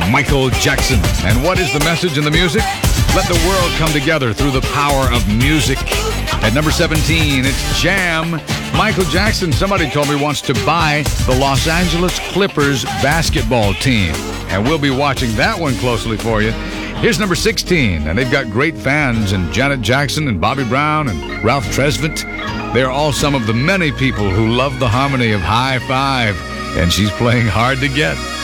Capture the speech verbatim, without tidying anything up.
Michael Jackson. And what is the message in the music? Let the world come together through the power of music. At number seventeen, it's Jam. Michael Jackson, somebody told me, wants to buy the Los Angeles Clippers basketball team. And we'll be watching that one closely for you. Here's number sixteen, and they've got great fans in Janet Jackson and Bobby Brown and Ralph Tresvant. They're all some of the many people who love the harmony of High Five, and she's playing hard to get.